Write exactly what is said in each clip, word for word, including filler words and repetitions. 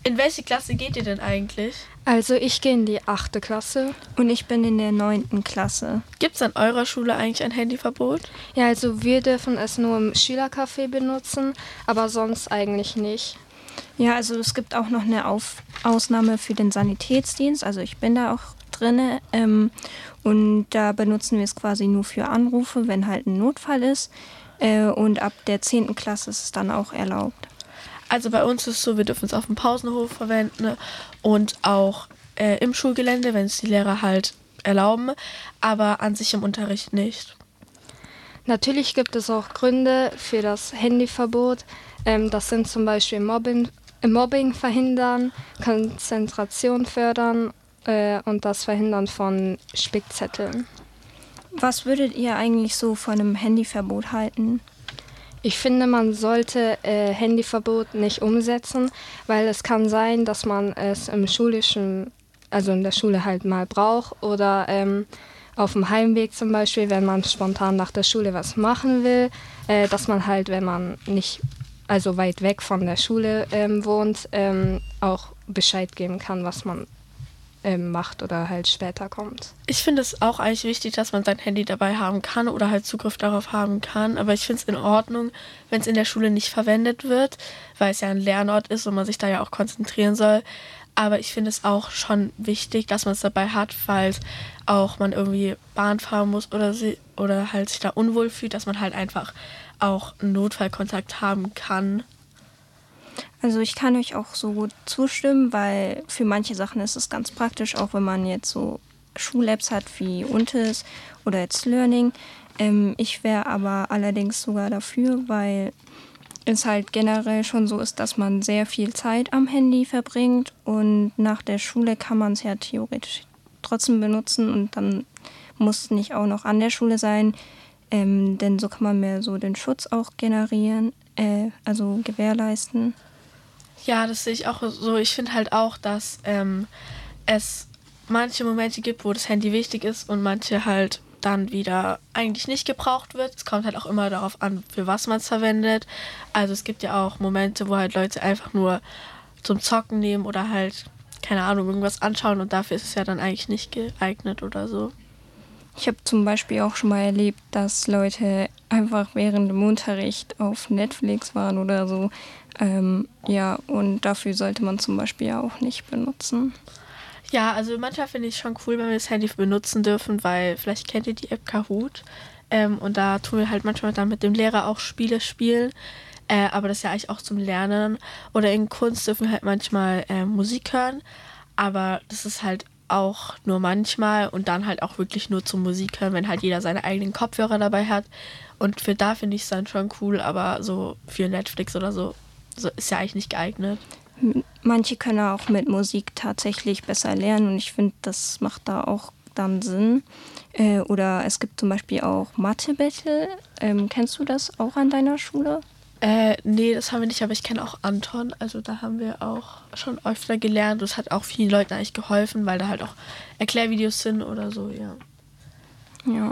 In welche Klasse geht ihr denn eigentlich? Also ich gehe in die achte Klasse. Und ich bin in der neunten Klasse. Gibt es an eurer Schule eigentlich ein Handyverbot? Ja, also wir dürfen es nur im Schülercafé benutzen, aber sonst eigentlich nicht. Ja, also es gibt auch noch eine Auf- Ausnahme für den Sanitätsdienst. Also ich bin da auch drin. Ähm, und da benutzen wir es quasi nur für Anrufe, wenn halt ein Notfall ist. Äh, und ab der zehnten Klasse ist es dann auch erlaubt. Also bei uns ist es so, wir dürfen es auf dem Pausenhof verwenden, ne? Und auch äh, im Schulgelände, wenn es die Lehrer halt erlauben, aber an sich im Unterricht nicht. Natürlich gibt es auch Gründe für das Handyverbot. Ähm, das sind zum Beispiel Mobbing, äh, Mobbing verhindern, Konzentration fördern äh, und das Verhindern von Spickzetteln. Was würdet ihr eigentlich so von einem Handyverbot halten? Ich finde, man sollte äh, Handyverbot nicht umsetzen, weil es kann sein, dass man es im schulischen, also in der Schule halt mal braucht oder ähm, auf dem Heimweg zum Beispiel, wenn man spontan nach der Schule was machen will, äh, dass man halt, wenn man nicht also weit weg von der Schule ähm, wohnt, ähm, auch Bescheid geben kann, was man ähm, macht oder halt später kommt. Ich finde es auch eigentlich wichtig, dass man sein Handy dabei haben kann oder halt Zugriff darauf haben kann. Aber ich finde es in Ordnung, wenn es in der Schule nicht verwendet wird, weil es ja ein Lernort ist und man sich da ja auch konzentrieren soll. Aber ich finde es auch schon wichtig, dass man es dabei hat, falls auch man irgendwie Bahn fahren muss oder, sie, oder halt sich da unwohl fühlt, dass man halt einfach auch einen Notfallkontakt haben kann. Also ich kann euch auch so gut zustimmen, weil für manche Sachen ist es ganz praktisch, auch wenn man jetzt so Schul-Apps hat wie Untis oder jetzt Learning. Ähm, ich wäre aber allerdings sogar dafür, weil es halt generell schon so ist, dass man sehr viel Zeit am Handy verbringt und nach der Schule kann man es ja theoretisch trotzdem benutzen und dann muss es nicht auch noch an der Schule sein, ähm, denn so kann man mehr so den Schutz auch generieren, äh, also gewährleisten. Ja, das sehe ich auch so. Ich finde halt auch, dass ähm, es manche Momente gibt, wo das Handy wichtig ist und manche halt dann wieder eigentlich nicht gebraucht wird. Es kommt halt auch immer darauf an, für was man es verwendet. Also es gibt ja auch Momente, wo halt Leute einfach nur zum Zocken nehmen oder halt, keine Ahnung, irgendwas anschauen und dafür ist es ja dann eigentlich nicht geeignet oder so. Ich habe zum Beispiel auch schon mal erlebt, dass Leute einfach während dem Unterricht auf Netflix waren oder so. Ähm, ja, und dafür sollte man zum Beispiel ja auch nicht benutzen. Ja, also manchmal finde ich schon cool, wenn wir das Handy benutzen dürfen, weil vielleicht kennt ihr die App Kahoot. Ähm, und da tun wir halt manchmal dann mit dem Lehrer auch Spiele spielen. Äh, aber das ist ja eigentlich auch zum Lernen. Oder in Kunst dürfen wir halt manchmal äh, Musik hören. Aber das ist halt auch nur manchmal und dann halt auch wirklich nur zum Musik hören, wenn halt jeder seine eigenen Kopfhörer dabei hat. Und für da finde ich es dann schon cool, aber so für Netflix oder so, so ist ja eigentlich nicht geeignet. Manche können auch mit Musik tatsächlich besser lernen und ich finde, das macht da auch dann Sinn. Äh, oder es gibt zum Beispiel auch Mathe-Battle. Ähm, kennst du das auch an deiner Schule? Äh, nee, das haben wir nicht, aber ich kenne auch Anton. Also da haben wir auch schon öfter gelernt. Das hat auch vielen Leuten eigentlich geholfen, weil da halt auch Erklärvideos sind oder so, ja. Ja.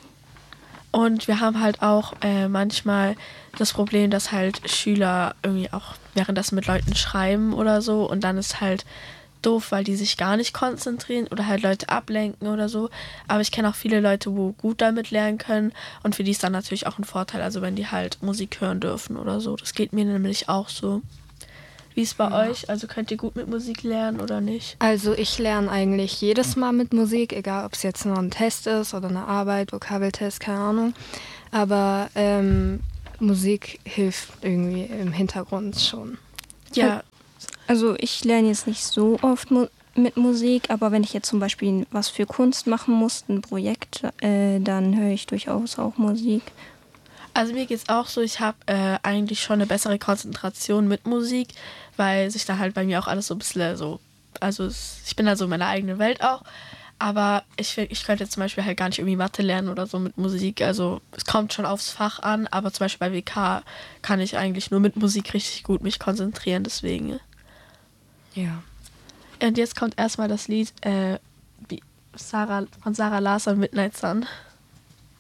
Und wir haben halt auch äh, manchmal das Problem, dass halt Schüler irgendwie auch währenddessen mit Leuten schreiben oder so und dann ist halt doof, weil die sich gar nicht konzentrieren oder halt Leute ablenken oder so. Aber ich kenne auch viele Leute, wo gut damit lernen können und für die ist dann natürlich auch ein Vorteil, also wenn die halt Musik hören dürfen oder so. Das geht mir nämlich auch so. Wie ist es bei ja. euch? Also könnt ihr gut mit Musik lernen oder nicht? Also ich lerne eigentlich jedes Mal mit Musik, egal ob es jetzt nur ein Test ist oder eine Arbeit, Vokabeltest, keine Ahnung. Aber ähm, Musik hilft irgendwie im Hintergrund schon. Ja. Also ich lerne jetzt nicht so oft mu- mit Musik, aber wenn ich jetzt zum Beispiel was für Kunst machen muss, ein Projekt, äh, dann höre ich durchaus auch Musik. Also mir geht's auch so, ich habe äh, eigentlich schon eine bessere Konzentration mit Musik, weil sich da halt bei mir auch alles so ein bisschen so, also es, ich bin da so in meiner eigenen Welt auch, aber ich, ich könnte zum Beispiel halt gar nicht irgendwie Mathe lernen oder so mit Musik, also es kommt schon aufs Fach an, aber zum Beispiel bei W K kann ich eigentlich nur mit Musik richtig gut mich konzentrieren, deswegen. Ja. Und jetzt kommt erstmal das Lied äh, Sarah, von Sarah Larsson, Midnight Sun.